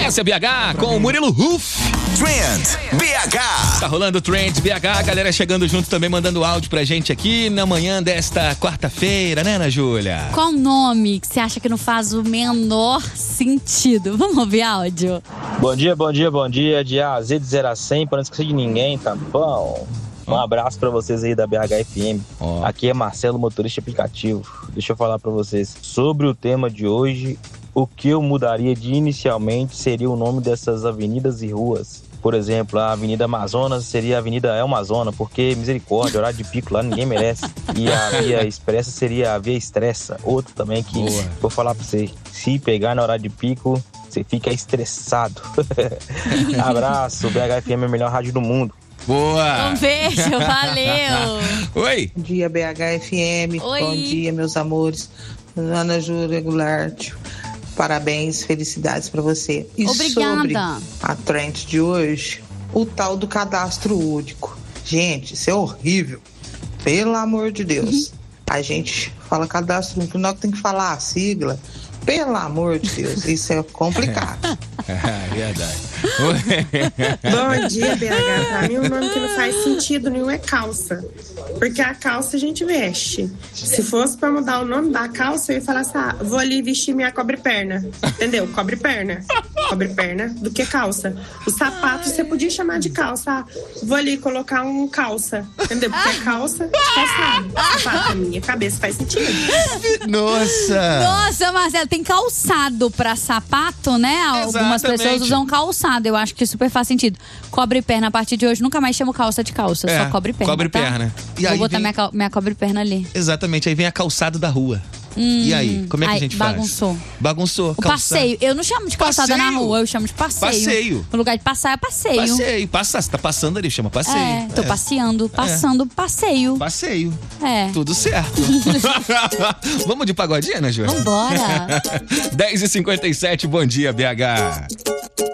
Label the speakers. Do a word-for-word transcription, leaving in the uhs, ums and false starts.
Speaker 1: Agência B H com o Murilo Huff.
Speaker 2: Trend B H.
Speaker 1: Tá rolando o Trend B H, a galera chegando junto também, mandando áudio pra gente aqui na manhã desta quarta-feira, né, Ana Júlia?
Speaker 3: Qual nome que você acha que não faz o menor sentido? Vamos ouvir áudio?
Speaker 4: Bom dia, bom dia, bom dia. De A a Z, de zero a cem, pra não esquecer de ninguém, tá bom? Um abraço pra vocês aí da B H F M.
Speaker 1: Oh.
Speaker 4: Aqui é Marcelo, motorista aplicativo. Deixa eu falar pra vocês sobre o tema de hoje. O que eu mudaria de inicialmente seria o nome dessas avenidas e ruas. Por exemplo, a Avenida Amazonas seria a Avenida Elmazona, porque misericórdia, horário de pico lá ninguém merece. E a Via Expressa seria a Via Estressa. Outro também que
Speaker 1: Boa.
Speaker 4: Vou falar pra você, se pegar no horário de pico, você fica estressado. Abraço, B H F M é a melhor rádio do mundo.
Speaker 1: Boa!
Speaker 3: Um beijo, valeu!
Speaker 1: Oi!
Speaker 5: Bom dia, B H F M.
Speaker 3: Oi.
Speaker 5: Bom dia, meus amores. Ana Júlia Goulart. Parabéns, felicidades pra você. E
Speaker 3: Obrigada.
Speaker 5: sobre a trend de hoje, o tal do cadastro único. Gente, isso é horrível. Pelo amor de Deus. A gente fala cadastro único, não tem que falar a sigla. Pelo amor de Deus, isso é complicado.
Speaker 1: É verdade.
Speaker 6: Bom dia, B H. Pra mim, um nome que não faz sentido nenhum é calça. Porque a calça a gente veste. Se fosse pra mudar o nome da calça, eu ia falar assim: ah, vou ali vestir minha cobre-perna. Entendeu? Cobre-perna. Cobre-perna do que calça. O sapato você podia chamar de calça. Ah, vou ali colocar um calça. Entendeu? Porque é calça de calçado. Sapato, na minha cabeça faz sentido.
Speaker 1: Nossa!
Speaker 3: Nossa, Marcelo, tem calçado pra sapato, né? Algumas
Speaker 1: Exatamente.
Speaker 3: pessoas usam calçado, eu acho que super faz sentido. Cobre perna, a partir de hoje, nunca mais chamo calça de calça,
Speaker 1: É,
Speaker 3: só cobre perna,
Speaker 1: cobre
Speaker 3: tá?
Speaker 1: perna. E
Speaker 3: Vou
Speaker 1: aí
Speaker 3: botar
Speaker 1: vem-
Speaker 3: minha, cal- minha cobre perna ali.
Speaker 1: Exatamente, aí vem a calçado da rua. E aí, como é que
Speaker 3: Ai,
Speaker 1: a gente
Speaker 3: bagunçou.
Speaker 1: faz? Bagunçou.
Speaker 3: O passeio, eu não chamo de calçada
Speaker 1: Passeio.
Speaker 3: na rua, eu chamo de passeio.
Speaker 1: Passeio.
Speaker 3: No lugar de passar é passeio.
Speaker 1: Passeio. Passar, você tá passando ali, chama passeio.
Speaker 3: É, tô
Speaker 1: É.
Speaker 3: passeando, passando, passeio.
Speaker 1: Passeio.
Speaker 3: É.
Speaker 1: Tudo certo. Vamos de pagodinha, né, Júlia?
Speaker 3: Vambora.
Speaker 1: dez e cinquenta e sete, bom dia, B H.